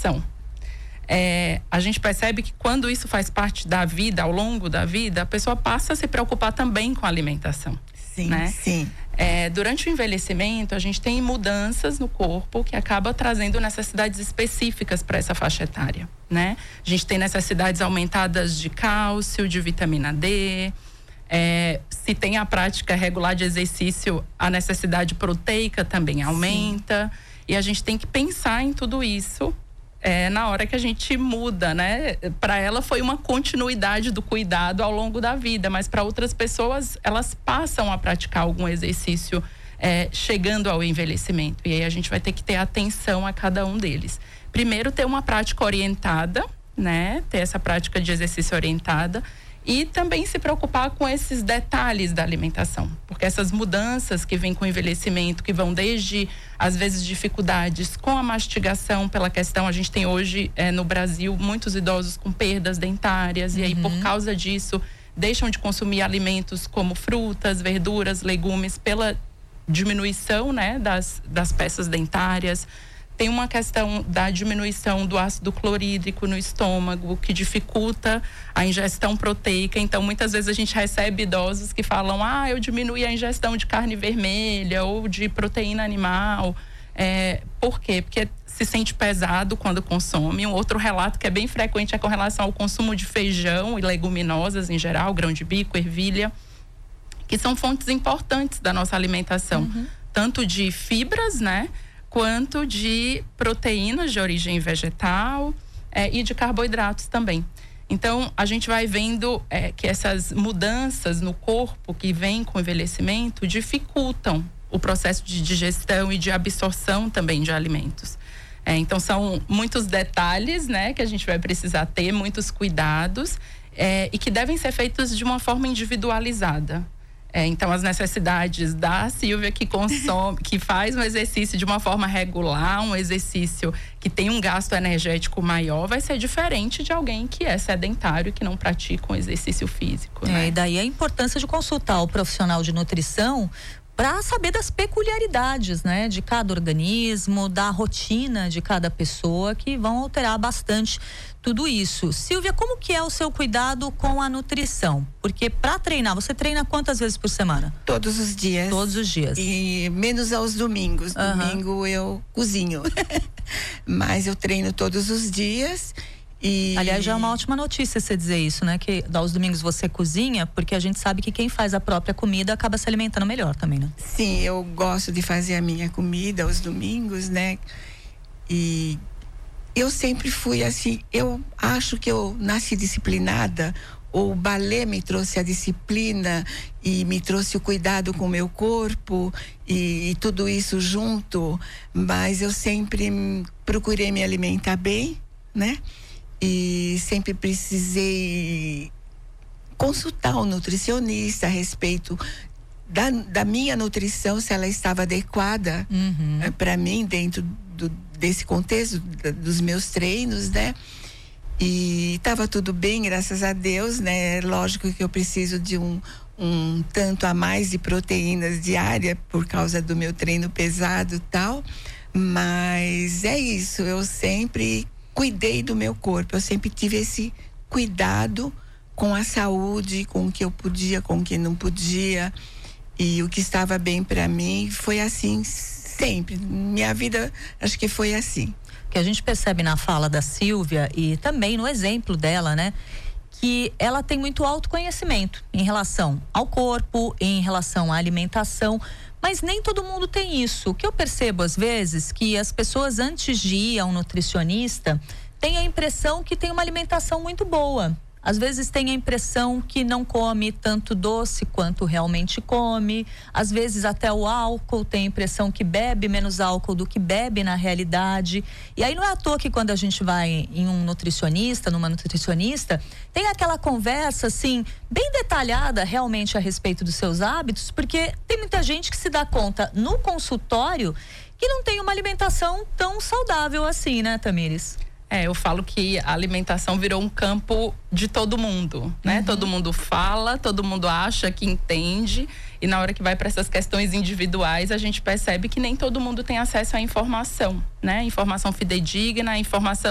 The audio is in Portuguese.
preocupação. A gente percebe que quando isso faz parte da vida, ao longo da vida, a pessoa passa a se preocupar também com a alimentação. Sim, né? sim. Durante o envelhecimento, a gente tem mudanças no corpo que acaba trazendo necessidades específicas para essa faixa etária, né? A gente tem necessidades aumentadas de cálcio, de vitamina D. Se tem a prática regular de exercício, a necessidade proteica também aumenta. Sim. E a gente tem que pensar em tudo isso na hora que a gente muda, né? Para ela foi uma continuidade do cuidado ao longo da vida, mas para outras pessoas, elas passam a praticar algum exercício chegando ao envelhecimento. E aí a gente vai ter que ter atenção a cada um deles. Primeiro, ter uma prática orientada, né? Ter essa prática de exercício orientada. E também se preocupar com esses detalhes da alimentação, porque essas mudanças que vêm com o envelhecimento, que vão desde, às vezes, dificuldades com a mastigação, pela questão, a gente tem hoje no Brasil muitos idosos com perdas dentárias, e aí por causa disso deixam de consumir alimentos como frutas, verduras, legumes, pela diminuição, né, das peças dentárias. Tem uma questão da diminuição do ácido clorídrico no estômago, que dificulta a ingestão proteica. Então, muitas vezes a gente recebe idosos que falam: eu diminuí a ingestão de carne vermelha ou de proteína animal. Por quê? Porque se sente pesado quando consome. Um outro relato que é bem frequente é com relação ao consumo de feijão e leguminosas em geral, grão de bico, ervilha, que são fontes importantes da nossa alimentação. Tanto de fibras, né? Quanto de proteínas de origem vegetal e de carboidratos também. Então, a gente vai vendo que essas mudanças no corpo que vêm com o envelhecimento dificultam o processo de digestão e de absorção também de alimentos. Então, são muitos detalhes, né, que a gente vai precisar ter, muitos cuidados e que devem ser feitos de uma forma individualizada. Então, as necessidades da Silvia que consome, que faz um exercício de uma forma regular, um exercício que tem um gasto energético maior, vai ser diferente de alguém que é sedentário e que não pratica um exercício físico. Né? E daí a importância de consultar o profissional de nutrição para saber das peculiaridades, né, de cada organismo, da rotina de cada pessoa, que vão alterar bastante tudo isso. Silvia, como que é o seu cuidado com a nutrição? Porque para treinar, você treina quantas vezes por semana? Todos os dias. Todos os dias. E menos aos domingos. Domingo eu cozinho. Mas eu treino todos os dias. Aliás, já é uma ótima notícia você dizer isso, né? Que aos domingos você cozinha, porque a gente sabe que quem faz a própria comida acaba se alimentando melhor também, né? Sim, eu gosto de fazer a minha comida aos domingos, né? E eu sempre fui assim, eu acho que eu nasci disciplinada. O balé me trouxe a disciplina e me trouxe o cuidado com o meu corpo e tudo isso junto. Mas eu sempre procurei me alimentar bem, né? E sempre precisei consultar um nutricionista a respeito da minha nutrição, se ela estava adequada para mim dentro desse contexto dos meus treinos, né? E estava tudo bem, graças a Deus, né? Lógico que eu preciso de um tanto a mais de proteínas diária por causa do meu treino pesado e tal, mas é isso, eu sempre cuidei do meu corpo, eu sempre tive esse cuidado com a saúde, com o que eu podia, com o que não podia, e o que estava bem para mim foi assim sempre. Minha vida, acho que foi assim. O que a gente percebe na fala da Silvia e também no exemplo dela, né? Que ela tem muito autoconhecimento em relação ao corpo, em relação à alimentação, mas nem todo mundo tem isso. O que eu percebo às vezes que as pessoas antes de ir a um nutricionista têm a impressão que tem uma alimentação muito boa. Às vezes tem a impressão que não come tanto doce quanto realmente come. Às vezes até o álcool, tem a impressão que bebe menos álcool do que bebe na realidade. E aí não é à toa que quando a gente vai em um nutricionista, numa nutricionista, tem aquela conversa assim, bem detalhada realmente a respeito dos seus hábitos, porque tem muita gente que se dá conta no consultório que não tem uma alimentação tão saudável assim, né, Tamires? Eu falo que a alimentação virou um campo de todo mundo, né? Todo mundo fala, todo mundo acha que entende, e na hora que vai para essas questões individuais, a gente percebe que nem todo mundo tem acesso à informação, né? Informação fidedigna, informação